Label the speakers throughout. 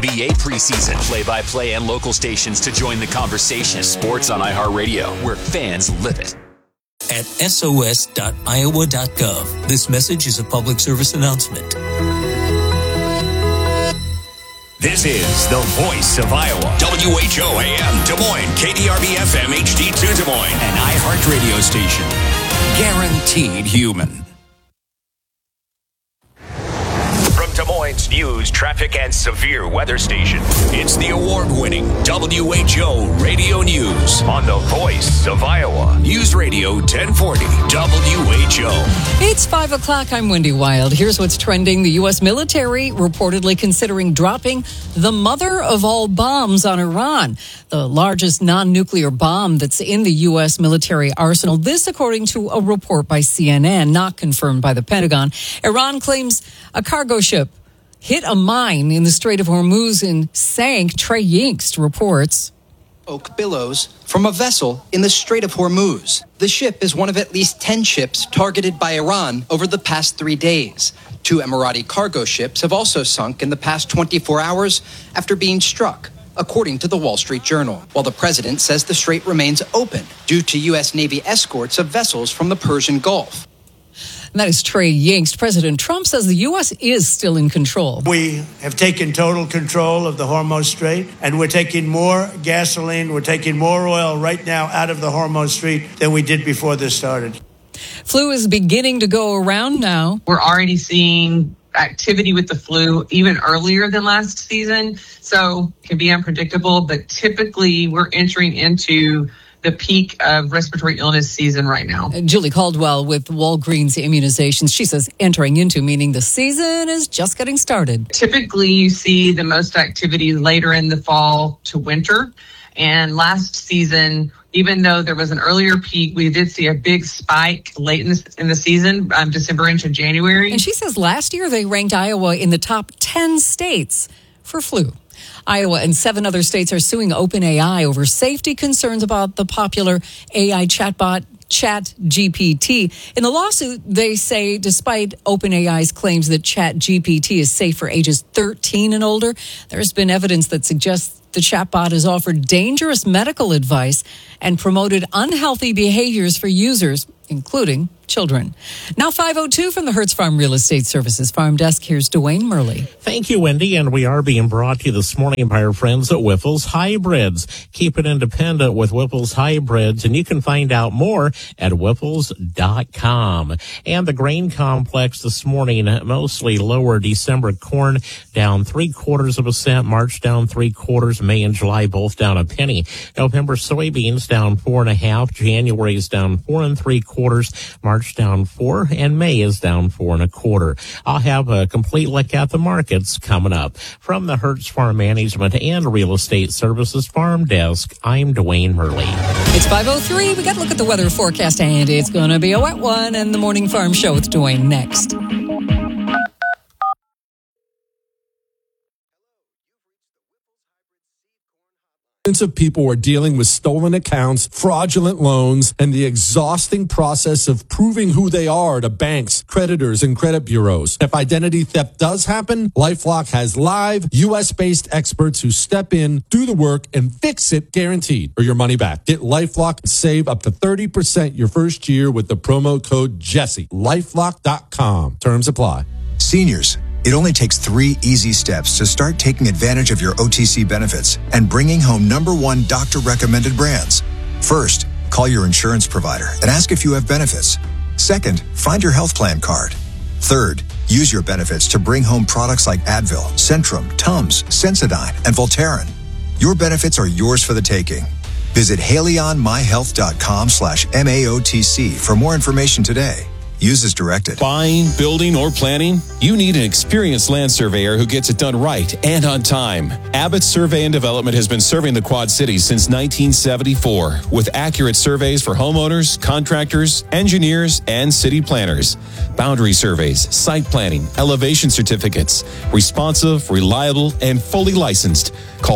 Speaker 1: NBA preseason. Play-by-play and local stations to join the conversation. Sports on iHeartRadio, where fans live it.
Speaker 2: At sos.iowa.gov. This message is a public service announcement.
Speaker 1: This is the voice of Iowa. WHO AM Des Moines, KDRB FM HD2 Des Moines, an iHeart radio station. Guaranteed human. From Des Moines News, traffic, and severe weather station, it's the award-winning WHO Radio News on the voice of Iowa. News Radio 1040 WHO.
Speaker 3: It's 5 o'clock. I'm Wendy Wild. Here's what's trending. The U.S. military reportedly considering dropping the mother of all bombs on Iran, the largest non-nuclear bomb that's in the U.S. military arsenal. This, according to a report by CNN, not confirmed by the Pentagon. Iran claims a cargo ship hit a mine in the Strait of Hormuz and sank. Trey Yingst reports.
Speaker 4: Smoke billows from a vessel in the Strait of Hormuz. The ship is one of at least 10 ships targeted by Iran over the past 3 days. 2 Emirati cargo ships have also sunk in the past 24 hours after being struck, according to the Wall Street Journal, while the president says the strait remains open due to U.S. Navy escorts of vessels from the Persian Gulf.
Speaker 3: And that is Trey Yingst. President Trump says the U.S. is still in control.
Speaker 5: We have taken total control of the Hormuz Strait, and we're taking more gasoline, we're taking more oil right now out of the Hormuz Strait than we did before this started.
Speaker 3: Flu is beginning to go around now.
Speaker 6: We're already seeing activity with the flu even earlier than last season, so it can be unpredictable, but typically we're entering into the peak of respiratory illness season right now.
Speaker 3: Julie Caldwell with Walgreens Immunizations. She says entering into, meaning the season is just getting started.
Speaker 6: Typically, you see the most activity later in the fall to winter. And last season, even though there was an earlier peak, we did see a big spike late in the season, December into January.
Speaker 3: And she says last year they ranked Iowa in the top 10 states for flu. Iowa and 7 other states are suing OpenAI over safety concerns about the popular AI chatbot ChatGPT. In the lawsuit, they say despite OpenAI's claims that ChatGPT is safe for ages 13 and older, there's been evidence that suggests the chatbot has offered dangerous medical advice and promoted unhealthy behaviors for users, including children. Now 5:02 from the Hertz Farm Real Estate Services Farm Desk. Here's Dwayne Murley.
Speaker 7: Thank you, Wendy. And we are being brought to you this morning by our friends at Whipple's Hybrids. Keep it independent with Whipple's Hybrids, and you can find out more at whipples.com. And the grain complex this morning, mostly lower. December corn down 0.75 cents, March down 0.75, May and July both down a penny. November soybeans down 4.5, January is down 4 3/4, March down 4, and May is down 4 1/4. I'll have a complete look at the markets coming up. From the Hertz Farm Management and Real Estate Services Farm Desk, I'm Dwayne Murley.
Speaker 3: It's 5:03. We got to look at the weather forecast, and it's going to be a wet one. And the Morning Farm Show with Dwayne next.
Speaker 8: Of people are dealing with stolen accounts, fraudulent loans, and the exhausting process of proving who they are to banks, creditors, and credit bureaus. If identity theft does happen, LifeLock has live, U.S.-based experts who step in, do the work, and fix it guaranteed or your money back. Get LifeLock and save up to 30% your first year with the promo code Jesse. LifeLock.com. Terms apply.
Speaker 9: Seniors, it only takes 3 easy steps to start taking advantage of your OTC benefits and bringing home #1 doctor-recommended brands. First, call your insurance provider and ask if you have benefits. Second, find your health plan card. Third, use your benefits to bring home products like Advil, Centrum, Tums, Sensodyne, and Voltaren. Your benefits are yours for the taking. Visit HaleyOnMyHealth.com/MAOTC for more information today. Use as directed.
Speaker 10: Buying, building, or planning? You need an experienced land surveyor who gets it done right and on time. Abbott Survey and Development has been serving the Quad Cities since 1974 with accurate surveys for homeowners, contractors, engineers, and city planners. Boundary surveys, site planning, elevation certificates. Responsive, reliable, and fully licensed. Call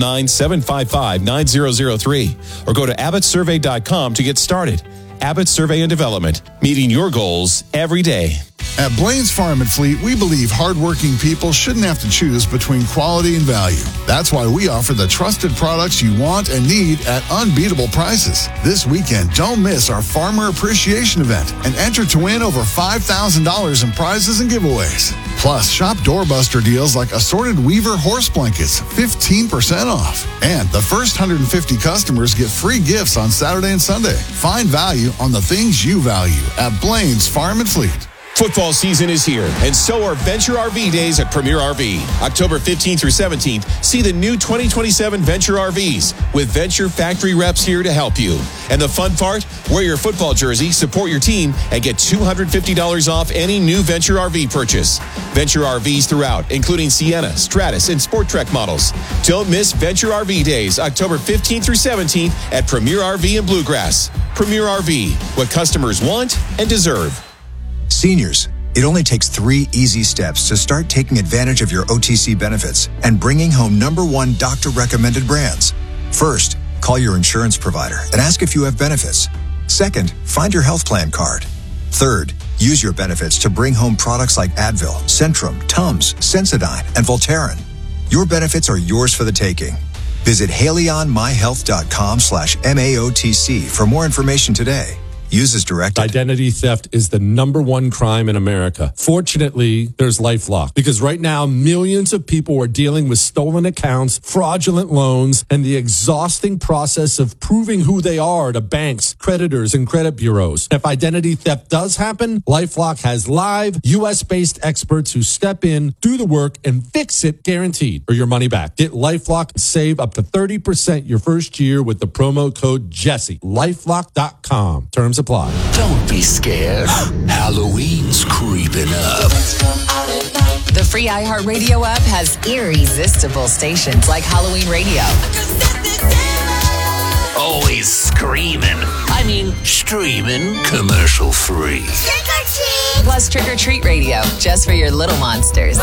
Speaker 10: 309-755-9003 or go to abbottsurvey.com to get started. Abbott Survey and Development, meeting your goals every day.
Speaker 11: At Blaine's Farm and Fleet, we believe hardworking people shouldn't have to choose between quality and value. That's why we offer the trusted products you want and need at unbeatable prices. This weekend, don't miss our Farmer Appreciation Event and enter to win over $5,000 in prizes and giveaways. Plus, shop doorbuster deals like assorted Weaver horse blankets, 15% off. And the first 150 customers get free gifts on Saturday and Sunday. Find value on the things you value at Blaine's Farm and Fleet.
Speaker 10: Football season is here, and so are Venture RV Days at Premier RV. October 15th through 17th, see the new 2027 Venture RVs with Venture factory reps here to help you. And the fun part? Wear your football jersey, support your team, and get $250 off any new Venture RV purchase. Venture RVs throughout, including Sienna, Stratus, and Sport Trek models. Don't miss Venture RV Days, October 15th through 17th at Premier RV in Bluegrass. Premier RV, what customers want and deserve.
Speaker 9: Seniors, it only takes 3 easy steps to start taking advantage of your OTC benefits and bringing home #1 doctor-recommended brands. First, call your insurance provider and ask if you have benefits. Second, find your health plan card. Third, use your benefits to bring home products like Advil, Centrum, Tums, Sensodyne, and Voltaren. Your benefits are yours for the taking. Visit HaleyOnMyHealth.com/MAOTC for more information today. Use as directed.
Speaker 8: Identity theft is the #1 crime in America. Fortunately, there's LifeLock, because right now millions of people are dealing with stolen accounts, fraudulent loans, and the exhausting process of proving who they are to banks, creditors, and credit bureaus. If identity theft does happen, LifeLock has live U.S.-based experts who step in, do the work, and fix it guaranteed, or your money back. Get LifeLock and save up to 30% your first year with the promo code Jesse. LifeLock.com. Terms apply.
Speaker 1: Don't be scared. Halloween's creeping up.
Speaker 12: The free iHeartRadio app has irresistible stations like Halloween Radio.
Speaker 1: Always screaming. I mean, streaming commercial free.
Speaker 12: Plus Trick or Treat Radio, just for your little monsters.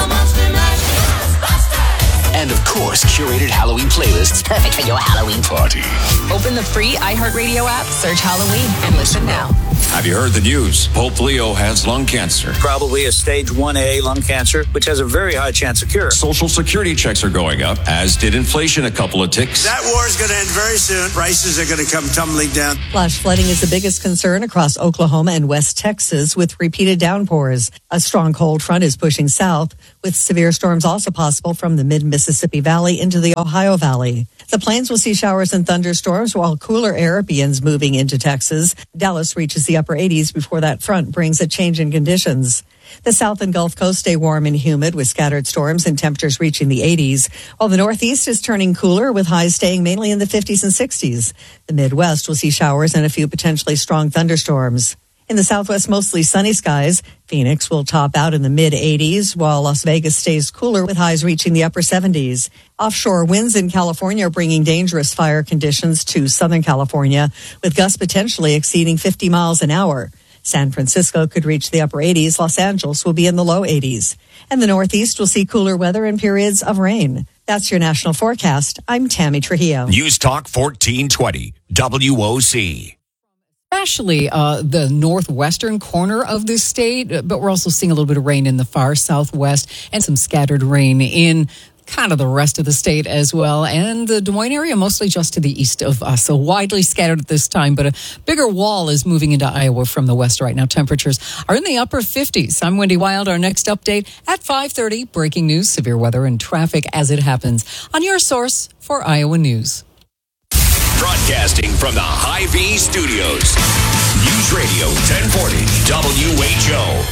Speaker 1: And of course, curated Halloween playlists perfect for your Halloween party.
Speaker 12: Open the free iHeartRadio app, search Halloween, and listen now.
Speaker 13: Have you heard the news? Pope Leo has lung cancer.
Speaker 14: Probably a stage 1A lung cancer, which has a very high chance of cure.
Speaker 13: Social security checks are going up, as did inflation a couple of ticks.
Speaker 5: That war is going to end very soon. Prices are going to come tumbling down.
Speaker 3: Flash flooding is the biggest concern across Oklahoma and West Texas with repeated downpours. A strong cold front is pushing south, with severe storms also possible from the mid-Mississippi Valley into the Ohio Valley. The plains will see showers and thunderstorms while cooler air begins moving into Texas. Dallas reaches the upper 80s before that front brings a change in conditions. The South and Gulf Coast stay warm and humid with scattered storms and temperatures reaching the 80s, while the Northeast is turning cooler with highs staying mainly in the 50s and 60s. The Midwest will see showers and a few potentially strong thunderstorms. In the Southwest, mostly sunny skies. Phoenix will top out in the mid-80s, while Las Vegas stays cooler with highs reaching the upper 70s. Offshore winds in California are bringing dangerous fire conditions to Southern California, with gusts potentially exceeding 50 miles an hour. San Francisco could reach the upper 80s. Los Angeles will be in the low 80s. And the Northeast will see cooler weather and periods of rain. That's your national forecast. I'm Tammy Trujillo.
Speaker 1: News Talk 1420, WOC.
Speaker 3: Especially the northwestern corner of this state, but we're also seeing a little bit of rain in the far southwest and some scattered rain in kind of the rest of the state as well. And the Des Moines area, mostly just to the east of us. So widely scattered at this time, but a bigger wall is moving into Iowa from the west right now. Temperatures are in the upper 50s. I'm Wendy Wild. Our next update at 5:30. Breaking news, severe weather and traffic as it happens on your source for Iowa News.
Speaker 1: Broadcasting from the Hy-Vee Studios. News Radio 1040 WHO.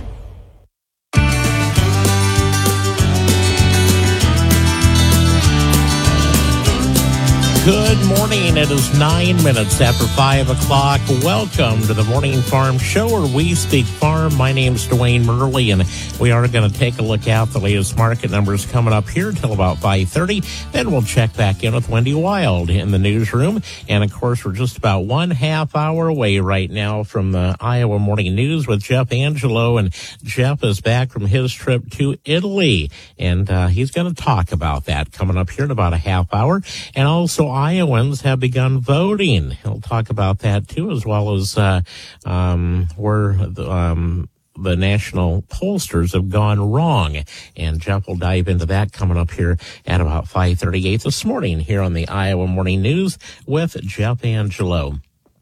Speaker 7: Good morning. It is 9 minutes after 5 o'clock. Welcome to the Morning Farm Show, where we speak farm. My name's Dwayne Murley, and we are going to take a look at the latest market numbers coming up here till about 5:30. Then we'll check back in with Wendy Wild in the newsroom. And, of course, we're just about 1/2 hour away right now from the Iowa Morning News with Jeff Angelo. And Jeff is back from his trip to Italy, and he's going to talk about that coming up here in about a half hour. And also, Iowans have begun voting. He'll talk about that too, as well as where the national pollsters have gone wrong. And Jeff will dive into that coming up here at about 5:38 this morning here on the Iowa Morning News with Jeff Angelo.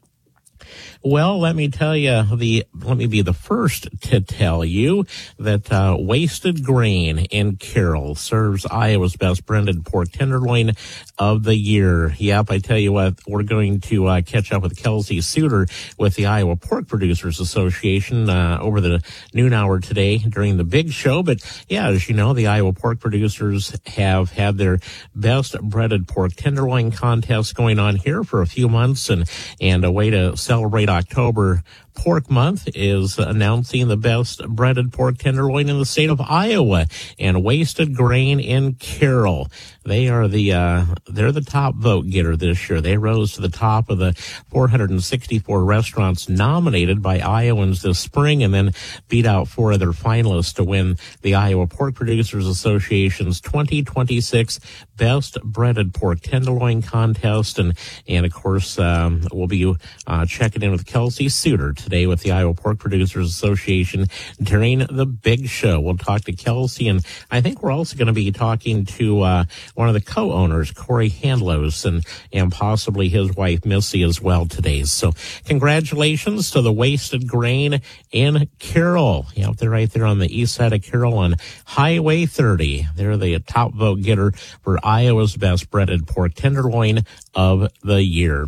Speaker 7: Well, let me tell you, let me be the first to tell you that Wasted Grain in Carroll serves Iowa's best blended pork tenderloin of the year. Yep, I tell you what, we're going to catch up with Kelsey Suter with the Iowa Pork Producers Association over the noon hour today during the big show. But yeah, as you know, the Iowa Pork Producers have had their best breaded pork tenderloin contest going on here for a few months, and a way to celebrate October Pork Month is announcing the best breaded pork tenderloin in the state of Iowa, and Wasted Grain in Carroll. They're the top vote getter this year. They rose to the top of the 464 restaurants nominated by Iowans this spring, and then beat out 4 other finalists to win the Iowa Pork Producers Association's 2026 Best Breaded Pork Tenderloin Contest. And of course, we'll be checking in with Kelsey Suter today with the Iowa Pork Producers Association during the big show. We'll talk to Kelsey, and I think we're also going to be talking to one of the co-owners, Corey Handlos, and possibly his wife, Missy, as well today. So congratulations to the Wasted Grain in Carroll. Yep, they're right there on the east side of Carroll on Highway 30. They're the top vote getter for Iowa's best breaded pork tenderloin of the year.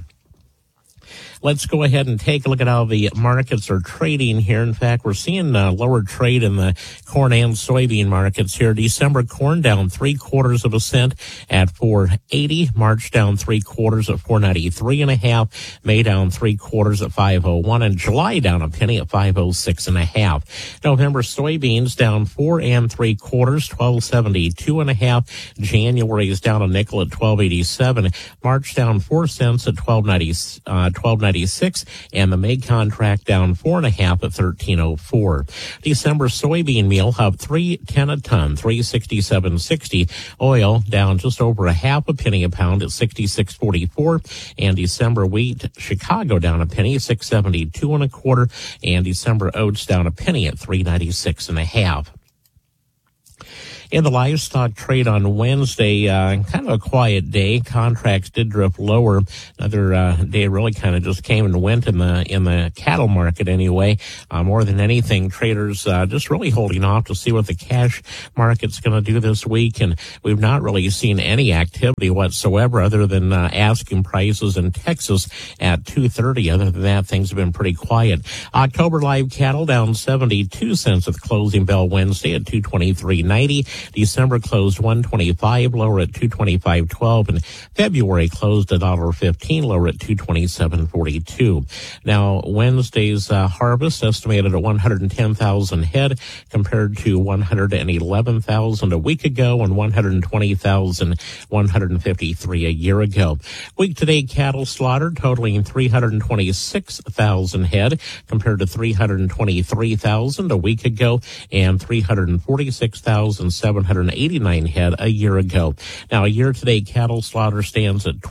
Speaker 7: Let's go ahead and take a look at how the markets are trading here. In fact, we're seeing lower trade in the corn and soybean markets here. December corn down 0.75 cents at $4.80. March down 0.75 at $4.93.5. May down 0.75 at $5.01, and July down a penny at $5.06.5. November soybeans down 4 3/4, $12.72.5. January is down a nickel at $12.87. March down 4 cents at $12.96, and the May contract down 4.5 at $13.04. December soybean meal up 3.10 a ton, $3.67.60. Oil down just over a half a penny a pound at $66.44, and December wheat Chicago down a penny, $6.72 1/4, and December oats down a penny at $3.96.5. In the livestock trade on Wednesday, kind of a quiet day. Contracts did drift lower. Another day really kind of just came and went in the cattle market anyway. More than anything, traders just really holding off to see what the cash market's going to do this week, and we've not really seen any activity whatsoever other than asking prices in Texas at 2:30. Other than that, things have been pretty quiet. October live cattle down 72 cents at the closing bell Wednesday at $223.90. December closed $125 lower at $225.12, and February closed $1.15 lower at $227.42. Now, Wednesday's harvest estimated at 110,000 head compared to 111,000 a week ago and 120,153 a year ago. Week-to-date cattle slaughtered totaling 326,000 head compared to 323,000 a week ago and 346,789 head a year ago. Now, a year-to-date cattle slaughter stands at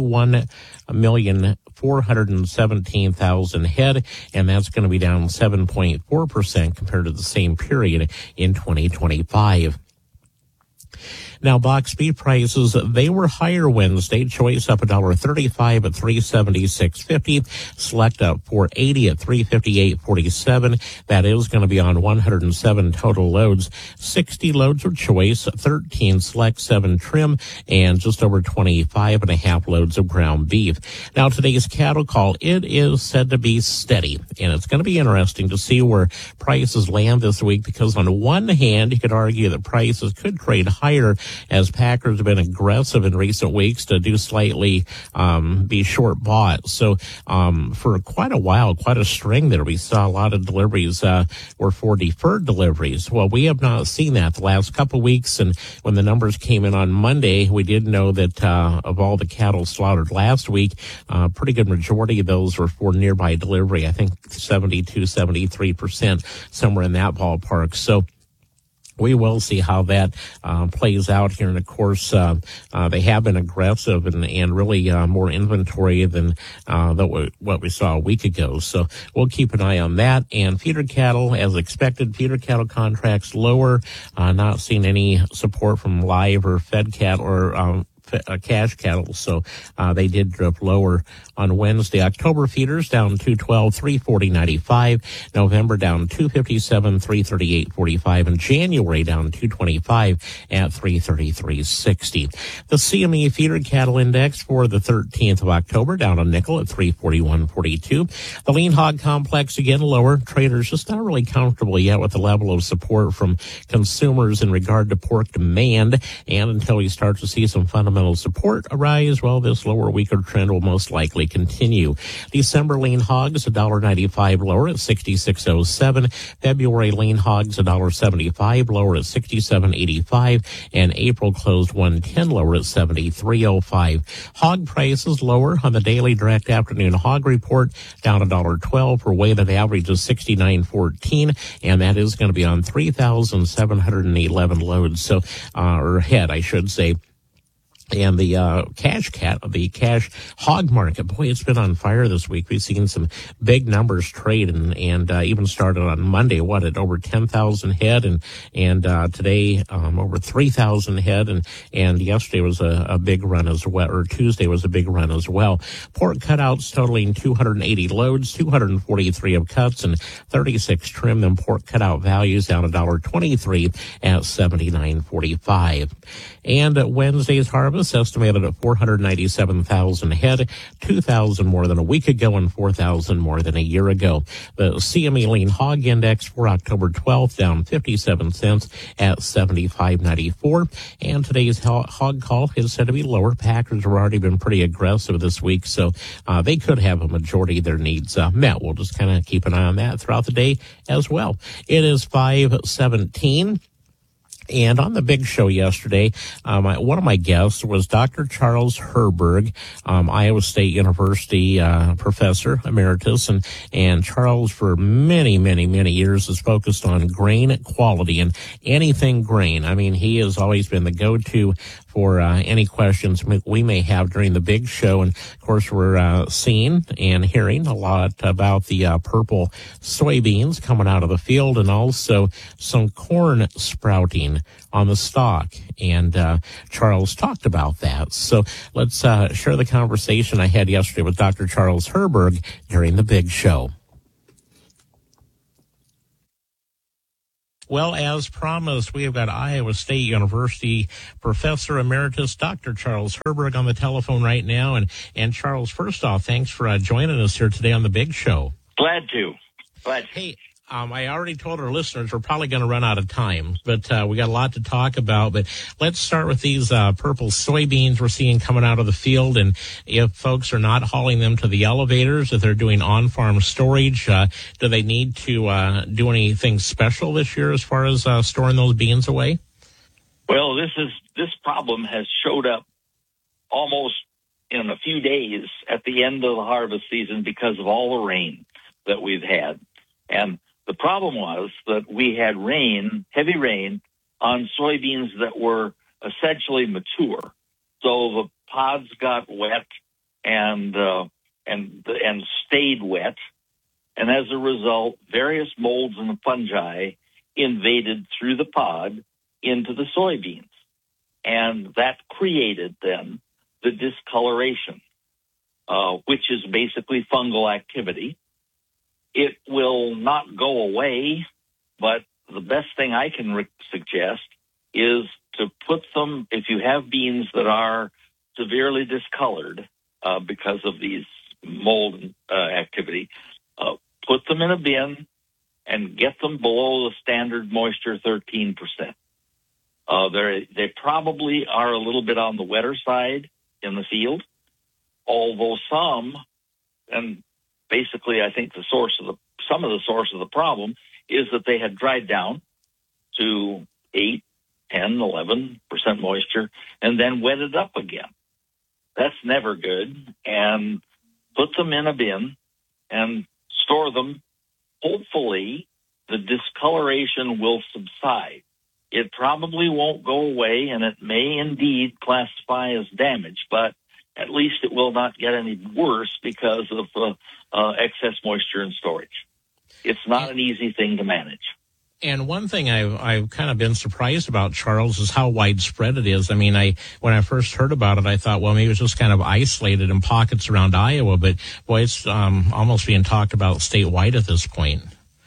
Speaker 7: 21,417,000 head, and that's going to be down 7.4% compared to the same period in 2025. Now, box beef prices, they were higher Wednesday. Choice up $1.35 at $376.50. Select up $4.80 at $358.47. That is going to be on 107 total loads. 60 loads of choice, 13 select, 7 trim, and just over 25.5 loads of ground beef. Now, today's cattle call, it is said to be steady, and it's going to be interesting to see where prices land this week, because on one hand, you could argue that prices could trade higher as packers have been aggressive in recent weeks to do slightly be short bought. So for quite a while, quite a string there, we saw a lot of deliveries were for deferred deliveries. Well, we have not seen that the last couple of weeks, and when the numbers came in on Monday, we did know that of all the cattle slaughtered last week, a pretty good majority of those were for nearby delivery. I think 72, 73%, somewhere in that ballpark. So we will see how that plays out here. And, of course, they have been aggressive and really more inventory than what we saw a week ago. So we'll keep an eye on that. And feeder cattle, as expected, feeder cattle contracts lower, not seeing any support from live or fed cattle or cash cattle, so they did drop lower on Wednesday. October feeders down 212, 340.95. November down 257, 338.45, and January down 225 at 333.60. The CME feeder cattle index for the 13th of October down a nickel at 341.42. The lean hog complex again lower. Traders just not really comfortable yet with the level of support from consumers in regard to pork demand, and until we start to see some fundamental support arise, well, this lower, weaker trend will most likely continue. December lean hogs $1.95 lower at 66.07. February lean hogs $1.75 lower at 67.85, and April closed 110 lower at 73.05. Hog prices lower on the daily direct afternoon hog report, down $1.12 for weighted average of 69.14, and that is going to be on 3,711 loads, so or head, I should say. And the cash hog market, boy, it's been on fire this week. We've seen some big numbers trade and even started on Monday, at over 10,000 head and today, over 3,000 head and yesterday was a big run as well, or Tuesday was a big run as well. Pork cutouts totaling 280 loads, 243 of cuts and 36 trim, and pork cutout values down $1.23 at 79.45. And Wednesday's harvest estimated at 497,000 head, 2,000 more than a week ago and 4,000 more than a year ago. The CME lean hog index for October 12th down 57 cents at 75.94. And today's hog call is said to be lower. Packers have already been pretty aggressive this week, so they could have a majority of their needs met. We'll just kind of keep an eye on that throughout the day as well. It is 5:17. And on the big show yesterday, one of my guests was Dr. Charles Herberg, Iowa State University professor emeritus, and Charles for many, many, many years has focused on grain quality and anything grain. I mean, he has always been the go-to for any questions we may have during the big show. And of course, we're seeing and hearing a lot about the purple soybeans coming out of the field, and also some corn sprouting on the stalk. And Charles talked about that. So let's share the conversation I had yesterday with Dr. Charles Herberg during the big show. Well, as promised, we have got Iowa State University Professor Emeritus Dr. Charles Herberg on the telephone right now. And Charles, first off, thanks for joining us here today on the big show.
Speaker 15: Glad to.
Speaker 7: Hey, I already told our listeners we're probably going to run out of time, but we got a lot to talk about. But let's start with these purple soybeans we're seeing coming out of the field. And if folks are not hauling them to the elevators, if they're doing on-farm storage, do they need to do anything special this year as far as storing those beans away?
Speaker 15: Well, this problem has showed up almost in a few days at the end of the harvest season because of all the rain that we've had. And the problem was that we had heavy rain on soybeans that were essentially mature. So the pods got wet and stayed wet. And as a result, various molds and fungi invaded through the pod into the soybeans. And that created then the discoloration, which is basically fungal activity. It will not go away, but the best thing I can suggest is to put them, if you have beans that are severely discolored because of these mold activity, put them in a bin and get them below the standard moisture 13%. They probably are a little bit on the wetter side in the field, although some, and basically, I think some of the source of the problem is that they had dried down to 8, 10, 11% moisture and then wetted up again. That's never good. And put them in a bin and store them. Hopefully, the discoloration will subside. It probably won't go away, and it may indeed classify as damage, but at least it will not get any worse because of excess moisture and storage. It's not an easy thing to manage.
Speaker 7: And one thing I've kind of been surprised about, Charles, is how widespread it is. I mean, when I first heard about it, I thought, well, maybe it's just kind of isolated in pockets around Iowa, but boy, it's almost being talked about statewide at this point.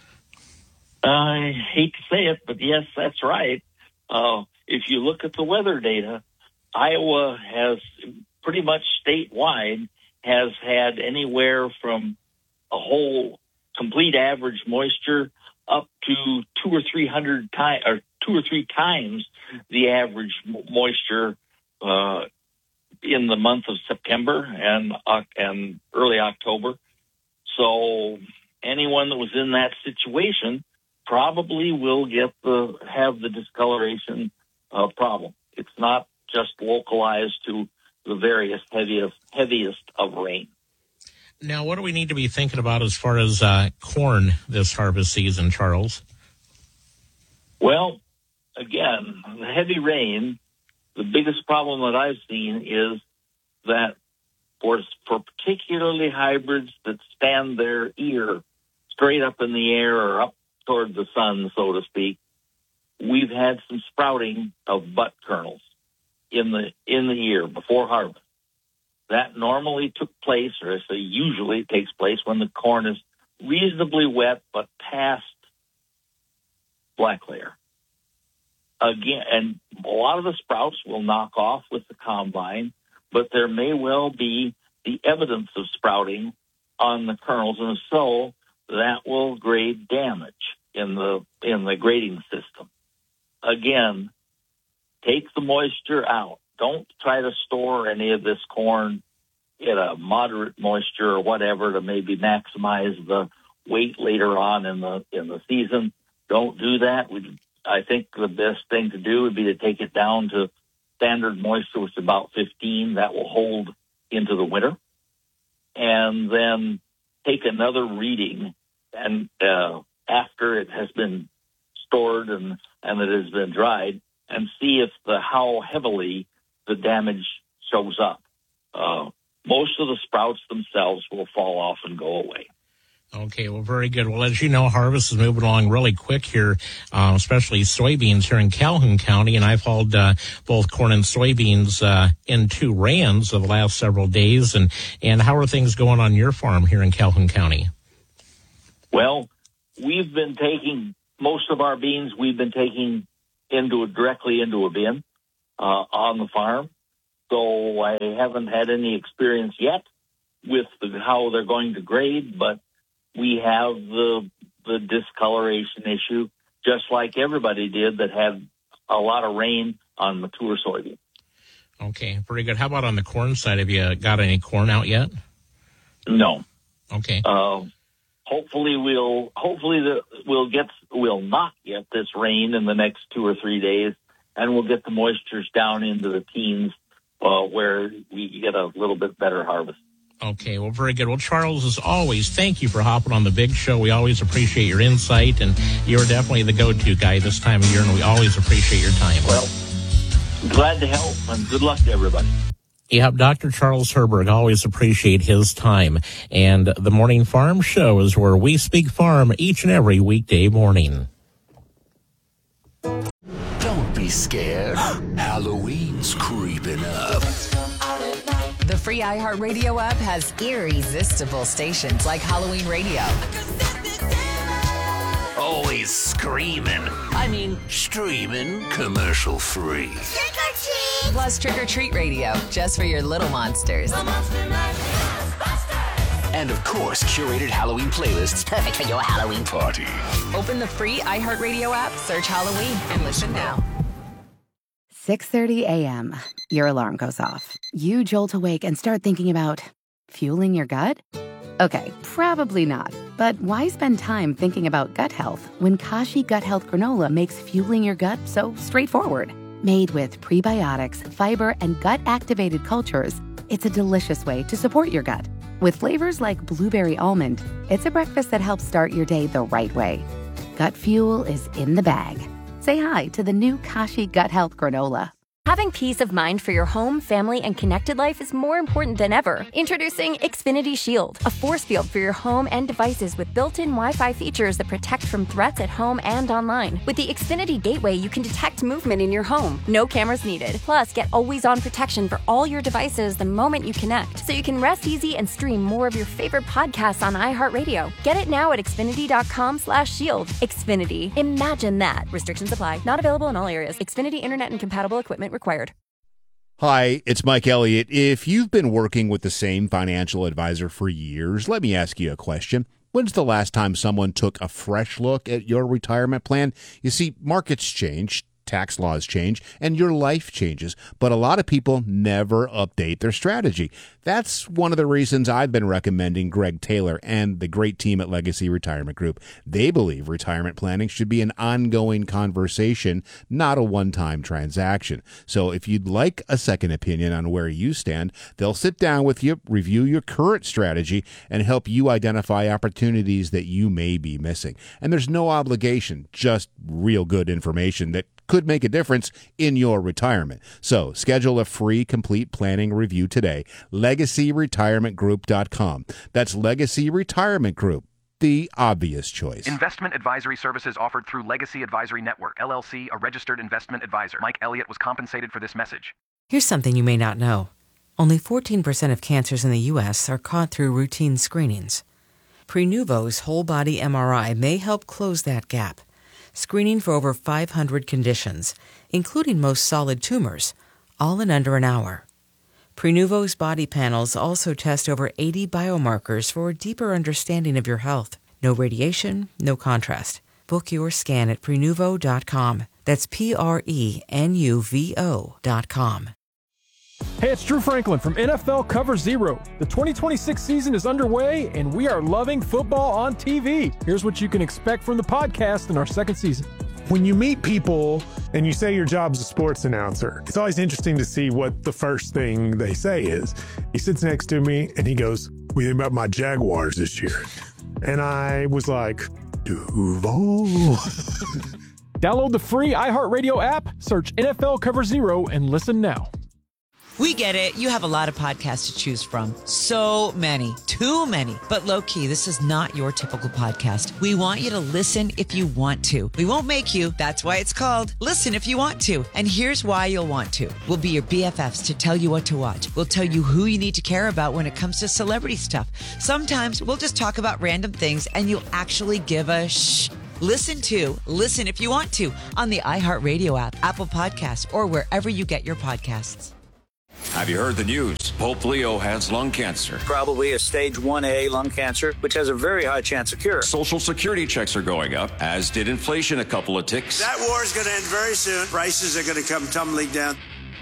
Speaker 15: I hate to say it, but yes, that's right. If you look at the weather data, Iowa has pretty much statewide has had anywhere from a whole complete average moisture up to 2 or 3 times the average moisture in the month of September and early October. So anyone that was in that situation probably will have the discoloration problem. It's not just localized to the various heaviest of rain.
Speaker 7: Now, what do we need to be thinking about as far as corn this harvest season, Charles?
Speaker 15: Well, again, the heavy rain, the biggest problem that I've seen is that for particularly hybrids that stand their ear straight up in the air or up toward the sun, so to speak, we've had some sprouting of butt kernels in the ear before harvest. That normally took place, or I say usually takes place, when the corn is reasonably wet but past black layer. Again, and a lot of the sprouts will knock off with the combine, but there may well be the evidence of sprouting on the kernels, and so that will grade damage in the grading system. Again, take the moisture out. Don't try to store any of this corn at a moderate moisture or whatever to maybe maximize the weight later on in the season. Don't do that. I think the best thing to do would be to take it down to standard moisture, which is about 15. That will hold into the winter. And then take another reading and after it has been stored and it has been dried, and see if how heavily the damage shows up. Most of the sprouts themselves will fall off and go away.
Speaker 7: Okay, well, very good. Well, as you know, harvest is moving along really quick here, especially soybeans here in Calhoun County, and I've hauled both corn and soybeans in 2 rans of the last several days. And how are things going on your farm here in Calhoun County?
Speaker 15: Well, we've been taking most of our beans. We've been taking directly into a bin on the farm. So I haven't had any experience yet with how they're going to grade, but we have the discoloration issue, just like everybody did that had a lot of rain on mature soybeans.
Speaker 7: Okay, very good. How about on the corn side? Have you got any corn out yet?
Speaker 15: No.
Speaker 7: Okay.
Speaker 15: Hopefully we'll not get this rain in the next 2 or 3 days, and we'll get the moistures down into the teens where we get a little bit better harvest.
Speaker 7: Okay, well, very good. Well, Charles, as always, thank you for hopping on the big show. We always appreciate your insight, and you're definitely the go-to guy this time of year, and we always appreciate your time.
Speaker 15: Well, glad to help, and good luck to everybody.
Speaker 7: Yep, Dr. Charles Herberg, always appreciate his time. And the Morning Farm Show is where we speak farm each and every weekday morning.
Speaker 16: Don't be scared. Halloween's creeping up.
Speaker 12: The free iHeartRadio app has irresistible stations like Halloween Radio.
Speaker 16: Always screaming. I mean, streaming commercial free.
Speaker 12: Plus Trick or Treat Radio, just for your little monsters.
Speaker 16: And of course, curated Halloween playlists perfect for your Halloween party.
Speaker 12: Open the free iHeartRadio app, search Halloween, and listen now.
Speaker 17: 6:30 a.m. Your alarm goes off. You jolt awake and start thinking about fueling your gut? Okay, probably not. But why spend time thinking about gut health when Kashi Gut Health Granola makes fueling your gut so straightforward? Made with prebiotics, fiber, and gut-activated cultures, it's a delicious way to support your gut. With flavors like blueberry almond, it's a breakfast that helps start your day the right way. Gut fuel is in the bag. say hi to the new Kashi Gut Health Granola.
Speaker 18: Having peace of mind for your home, family, and connected life is more important than ever. Introducing Xfinity Shield, a force field for your home and devices with built-in Wi-Fi features that protect from threats at home and online. With the Xfinity Gateway, you can detect movement in your home. No cameras needed. Plus, get always-on protection for all your devices the moment you connect, so you can rest easy and stream more of your favorite podcasts on iHeartRadio. Get it now at Xfinity.com/shield. Xfinity. Imagine that. Restrictions apply. Not available in all areas. Xfinity Internet and compatible equipment required.
Speaker 19: Hi, it's Mike Elliott. If you've been working with the same financial advisor for years, let me ask you a question. When's the last time someone took a fresh look at your retirement plan? You see, markets change, tax laws change, and your life changes, but a lot of people never update their strategy. That's one of the reasons I've been recommending Greg Taylor and the great team at Legacy Retirement Group. They believe retirement planning should be an ongoing conversation, not a one-time transaction. So if you'd like a second opinion on where you stand, they'll sit down with you, review your current strategy, and help you identify opportunities that you may be missing. And there's no obligation, just real good information that could make a difference in your retirement. So schedule a free complete planning review today. LegacyRetirementGroup.com. That's Legacy Retirement Group, the obvious choice.
Speaker 20: Investment advisory services offered through Legacy Advisory Network, LLC, a registered investment advisor. Mike Elliott was compensated for this message.
Speaker 21: Here's something you may not know. Only 14% of cancers in the U.S. are caught through routine screenings. Prenuvo's whole body MRI may help close that gap, screening for over 500 conditions, including most solid tumors, all in under an hour. Prenuvo's body panels also test over 80 biomarkers for a deeper understanding of your health. No radiation, no contrast. Book your scan at Prenuvo.com. That's Prenuvo.com.
Speaker 22: Hey, it's Drew Franklin from NFL Cover Zero. The 2026 season is underway, and we are loving football on TV. Here's what you can expect from the podcast in our second season.
Speaker 23: When you meet people and you say your job's a sports announcer, it's always interesting to see what the first thing they say is. He sits next to me and he goes, "What do you think about my Jaguars this year?" And I was like, Duval.
Speaker 22: Download the free iHeartRadio app, search NFL Cover Zero, and listen now.
Speaker 24: We get it. You have a lot of podcasts to choose from. So many. Too many. But low-key, this is not your typical podcast. We want you to listen if you want to. We won't make you. That's why it's called Listen If You Want To. And here's why you'll want to. We'll be your BFFs to tell you what to watch. We'll tell you who you need to care about when it comes to celebrity stuff. Sometimes we'll just talk about random things and you'll actually give a shh. Listen If You Want To on the iHeartRadio app, Apple Podcasts, or wherever you get your podcasts.
Speaker 13: Have you heard the news? Pope Leo has lung cancer.
Speaker 14: Probably a stage 1A lung cancer, which has a very high chance of cure.
Speaker 13: Social Security checks are going up, as did inflation a couple of ticks.
Speaker 25: That war is going to end very soon. Prices are going to come tumbling down.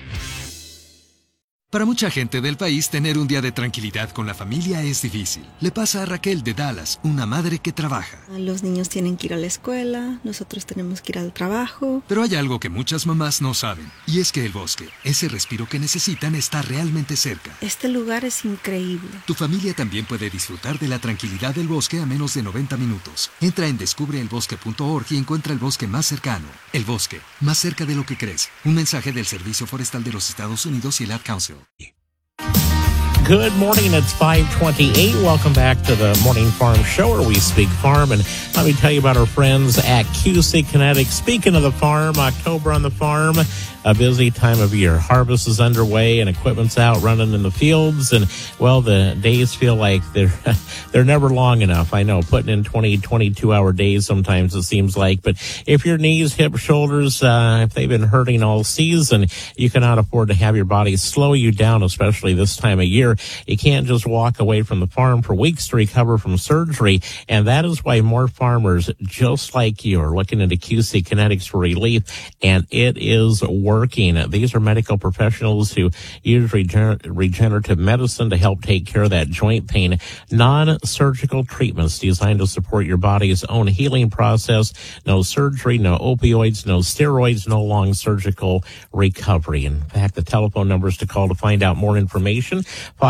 Speaker 26: Para mucha gente del país, tener un día de tranquilidad con la familia es difícil. Le pasa a Raquel de Dallas, una madre que trabaja.
Speaker 27: Los niños tienen que ir a la escuela, nosotros tenemos que ir al trabajo.
Speaker 26: Pero hay algo que muchas mamás no saben, y es que el bosque, ese respiro que necesitan, está realmente cerca.
Speaker 27: Este lugar es increíble.
Speaker 26: Tu familia también puede disfrutar de la tranquilidad del bosque a menos de 90 minutos. Entra en descubreelbosque.org y encuentra el bosque más cercano. El bosque, más cerca de lo que crees. Un mensaje del Servicio Forestal de los Estados Unidos y el Ad Council.
Speaker 7: Good morning. It's 5:28. Welcome back to the Morning Farm Show, where we speak farm. And let me tell you about our friends at QC Kinetics. Speaking of the farm, October on the farm, a busy time of year. Harvest is underway and equipment's out running in the fields. And, well, the days feel like they're never long enough. I know, putting in 20, 22-hour days sometimes it seems like. But if your knees, hips, shoulders, if they've been hurting all season, you cannot afford to have your body slow you down, especially this time of year. You can't just walk away from the farm for weeks to recover from surgery. And that is why more farmers just like you are looking into QC Kinetics for relief. And it is working. working. These are medical professionals who use regenerative medicine to help take care of that joint pain. Non-surgical treatments designed to support your body's own healing process. No surgery, no opioids, no steroids, no long surgical recovery. In fact, the telephone numbers to call to find out more information,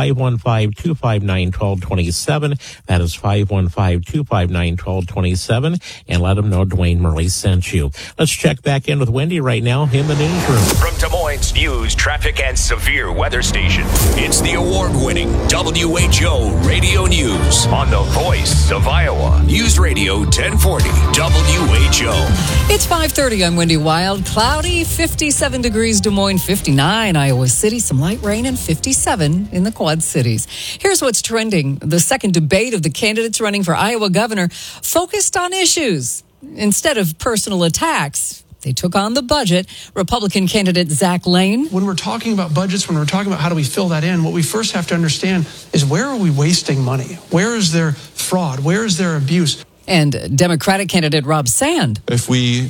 Speaker 7: 515-259-1227. That is 515-259-1227. And let them know Dwayne Murley sent you. Let's check back in with Wendy right now in the newsroom.
Speaker 1: From Des Moines News, Traffic, and Severe Weather Station, it's the award-winning WHO Radio News on the Voice of Iowa. News Radio 1040 WHO.
Speaker 3: It's 5:30. I'm Wendy Wild. Cloudy, 57 degrees Des Moines, 59 Iowa City, some light rain, and 57 in the Quad Cities. Here's what's trending. The second debate of the candidates running for Iowa governor focused on issues instead of personal attacks. They took on the budget. Republican candidate Zach Lane.
Speaker 2: When we're talking about budgets, when we're talking about how do we fill that in, what we first have to understand is where are we wasting money? Where is there fraud? Where is there abuse?
Speaker 3: And Democratic candidate Rob Sand.
Speaker 4: If we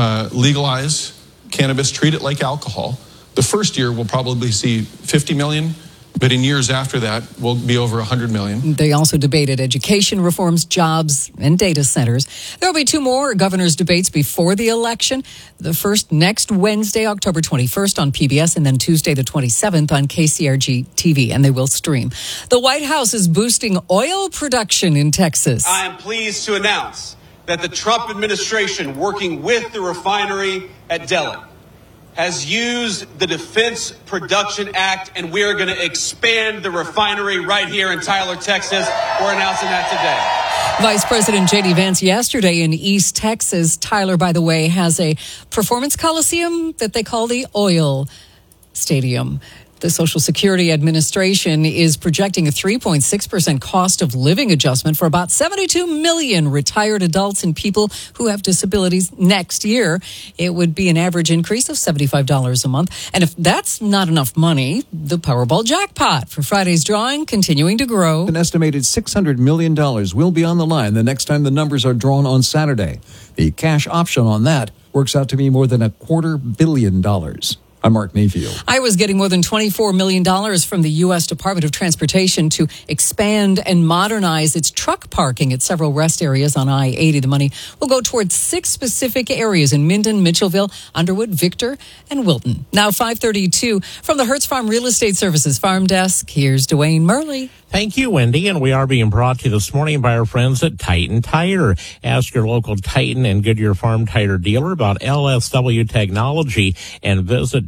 Speaker 4: legalize cannabis, treat it like alcohol, the first year we'll probably see 50 million. But in years after that, we'll be over 100 million.
Speaker 3: They also debated education reforms, jobs, and data centers. There will be two more governor's debates before the election. The first next Wednesday, October 21st on PBS, and then Tuesday the 27th on KCRG TV, and they will stream. The White House is boosting oil production in Texas.
Speaker 6: I am pleased to announce that the Trump administration, working with the refinery at Delaware, has used the Defense Production Act, and we are going to expand the refinery right here in Tyler, Texas. We're announcing that today.
Speaker 3: Vice President J.D. Vance yesterday in East Texas. Tyler, by the way, has a performance coliseum that they call the Oil Stadium. The Social Security Administration is projecting a 3.6% cost of living adjustment for about 72 million retired adults and people who have disabilities next year. It would be an average increase of $75 a month. And if that's not enough money, the Powerball jackpot for Friday's drawing continuing to grow.
Speaker 8: An estimated $600 million will be on the line the next time the numbers are drawn on Saturday. The cash option on that works out to be more than $250 million. I'm Mark Mayfield.
Speaker 3: Iowa's getting more than $24 million from the U.S. Department of Transportation to expand and modernize its truck parking at several rest areas on I-80. The money will go towards 6 specific areas in Minden, Mitchellville, Underwood, Victor, and Wilton. Now 5:32 from the Hertz Farm Real Estate Services Farm Desk. Here's Dwayne Murley.
Speaker 7: Thank you, Wendy. And we are being brought to you this morning by our friends at Titan Tire. Ask your local Titan and Goodyear Farm Tire dealer about LSW technology and visit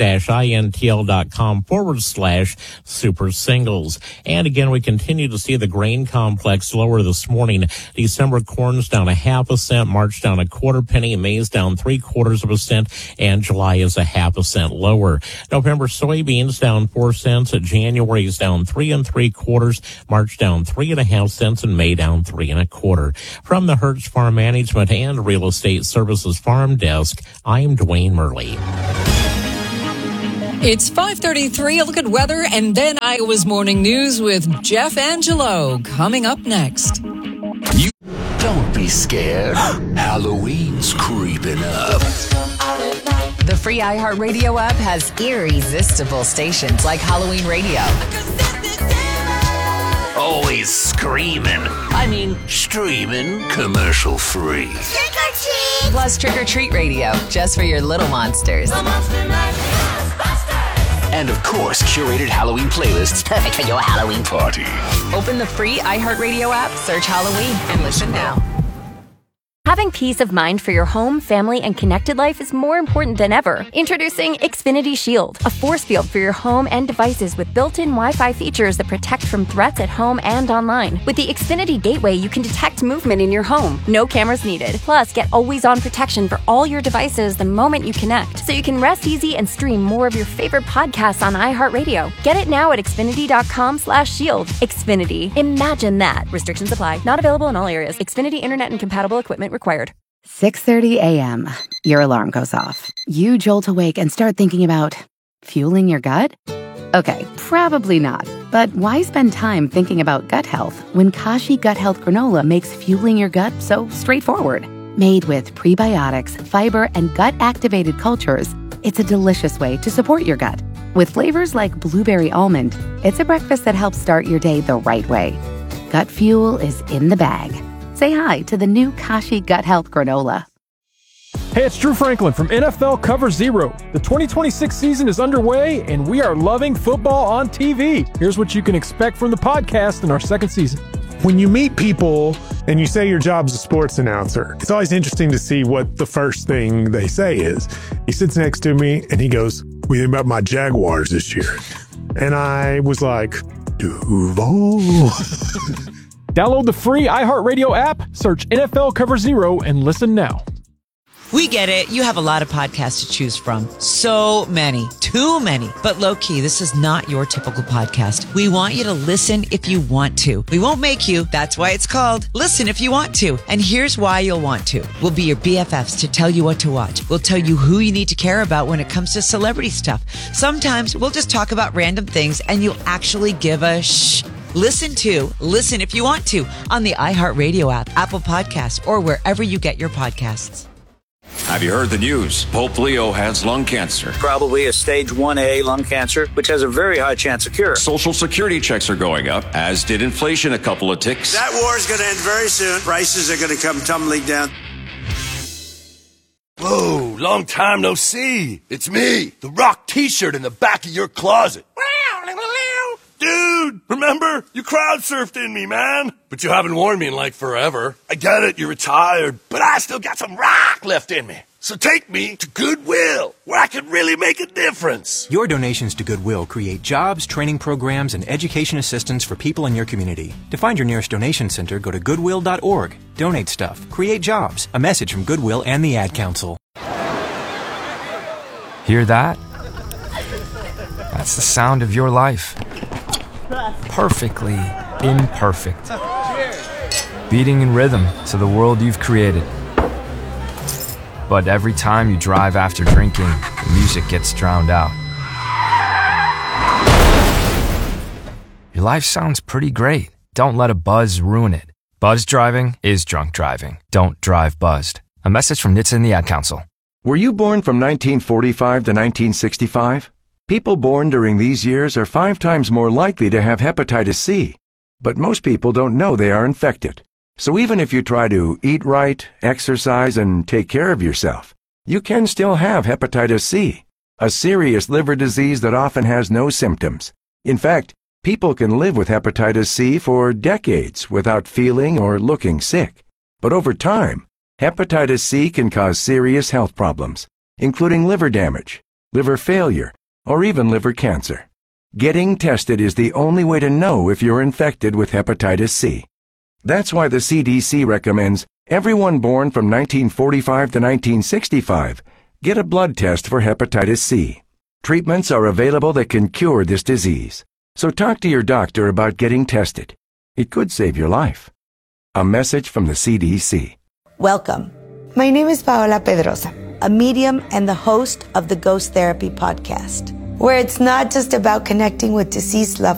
Speaker 7: titan-intl.com/super singles. And again, we continue to see the grain complex lower this morning. December corn's down 0.5 cent, March down 1/4 penny, May's down 0.75 cents, and July is 0.5 cent lower. November soybeans down 4 cents, January is down 3 3/4, March down 3.5 cents, and May down 3 1/4. From the Hertz Farm Management and Real Estate Services Farm Desk, I'm Dwayne Murley.
Speaker 3: It's 5:33. A look at weather and then Iowa's Morning News with Jeff Angelo coming up next.
Speaker 16: Don't be scared. Halloween's creeping up.
Speaker 12: The free iHeartRadio app has irresistible stations like Halloween Radio.
Speaker 16: Always screaming. I mean, streaming commercial free.
Speaker 12: Trick or treat! Plus Trick or Treat Radio, just for your little monsters.
Speaker 16: And of course, curated Halloween playlists perfect for your Halloween party.
Speaker 12: Open the free iHeartRadio app, search Halloween, and listen now.
Speaker 18: Having peace of mind for your home, family, and connected life is more important than ever. Introducing Xfinity Shield, a force field for your home and devices with built-in Wi-Fi features that protect from threats at home and online. With the Xfinity Gateway, you can detect movement in your home. No cameras needed. Plus, get always-on protection for all your devices the moment you connect, so you can rest easy and stream more of your favorite podcasts on iHeartRadio. Get it now at Xfinity.com/shield. Xfinity. Imagine that. Restrictions apply. Not available in all areas. Xfinity Internet and compatible equipment required.
Speaker 17: 6:30 a.m. Your alarm goes off. You jolt awake and start thinking about fueling your gut? Okay, probably not. But why spend time thinking about gut health when Kashi Gut Health Granola makes fueling your gut so straightforward? Made with prebiotics, fiber, and gut-activated cultures, It's a delicious way to support your gut. With flavors like blueberry almond, it's a breakfast that helps start your day the right way. Gut Fuel is in the bag. Say hi to the new Kashi Gut Health Granola.
Speaker 22: Hey, it's Drew Franklin from NFL Cover Zero. The 2026 season is underway, and we are loving football on TV. Here's what you can expect from the podcast in our second season.
Speaker 23: When you meet people and you say your job's a sports announcer, it's always interesting to see what the first thing they say is. He sits next to me and he goes, "What do you think about my Jaguars this year?" And I was like, Duval.
Speaker 22: Download the free iHeartRadio app, search NFL Cover Zero, and listen now.
Speaker 24: We get it. You have a lot of podcasts to choose from. So many. Too many. But low-key, this is not your typical podcast. We want you to listen if you want to. We won't make you. That's why it's called Listen If You Want To. And here's why you'll want to. We'll be your BFFs to tell you what to watch. We'll tell you who you need to care about when it comes to celebrity stuff. Sometimes we'll just talk about random things and you'll actually give a shh. Listen If You Want To on the iHeartRadio app, Apple Podcasts, or wherever you get your podcasts.
Speaker 13: Have you heard the news? Pope Leo has lung cancer.
Speaker 14: Probably a stage 1A lung cancer, which has a very high chance of cure.
Speaker 13: Social security checks are going up, as did inflation a couple of ticks.
Speaker 25: That war is going to end very soon. Prices are going to come tumbling down.
Speaker 5: Whoa, long time no see. It's me, the Rock t-shirt in the back of your closet. Dude, remember? You crowd surfed in me, man. But you haven't worn me in like forever. I get it, you're retired, but I still got some rock left in me. So take me to Goodwill, where I can really make a difference.
Speaker 9: Your donations to Goodwill create jobs, training programs, and education assistance for people in your community. To find your nearest donation center, go to goodwill.org. Donate stuff. Create jobs. A message from Goodwill and the Ad Council.
Speaker 10: Hear that? That's the sound of your life. Perfectly imperfect. Beating in rhythm to the world you've created. But every time you drive after drinking, the music gets drowned out. Your life sounds pretty great. Don't let a buzz ruin it. Buzz driving is drunk driving. Don't drive buzzed. A message from NHTSA and the Ad Council.
Speaker 11: Were you born from 1945 to 1965? People born during these years are 5 times more likely to have hepatitis C. But most people don't know they are infected. So even if you try to eat right, exercise, and take care of yourself, you can still have hepatitis C, a serious liver disease that often has no symptoms. In fact, people can live with hepatitis C for decades without feeling or looking sick. But over time, hepatitis C can cause serious health problems, including liver damage, liver failure, or even liver cancer. Getting tested is the only way to know if you're infected with hepatitis C. That's why the CDC recommends everyone born from 1945 to 1965 get a blood test for hepatitis C. Treatments are available that can cure this disease. So talk to your doctor about getting tested. It could save your life. A message from the CDC.
Speaker 15: Welcome. My name is Paola Pedrosa, a medium and the host of the Ghost Therapy podcast, where it's not just about connecting with deceased loved